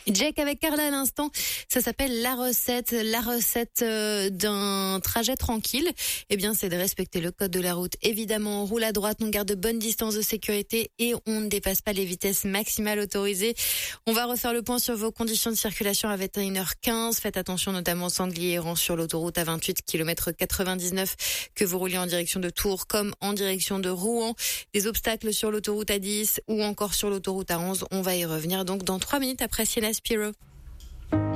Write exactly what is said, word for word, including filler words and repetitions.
Jake avec Carla à l'instant, ça s'appelle la recette. La recette euh, d'un trajet tranquille, eh bien c'est de respecter le code de la route. Évidemment, on roule à droite, on garde de bonnes distances de sécurité et on ne dépasse pas les vitesses maximales autorisées. On va refaire le point sur vos conditions de circulation à vingt et une heures quinze. Faites attention notamment aux sangliers errants sur l'autoroute A vingt-huit, kilomètre quatre-vingt-dix-neuf, que vous rouliez en direction de Tours comme en direction de Rouen. Des obstacles sur l'autoroute A dix ou encore sur l'autoroute A onze. On va y revenir donc dans trois minutes après Sienna Spiro.